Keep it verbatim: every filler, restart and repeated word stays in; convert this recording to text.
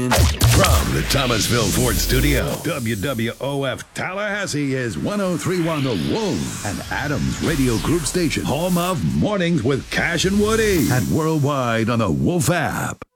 From the Thomasville Ford Studio, W W O F Tallahassee is one oh three point one The Wolf, an Adams Radio Group station, home of Mornings with Cash and Woody, and worldwide on the Wolf app.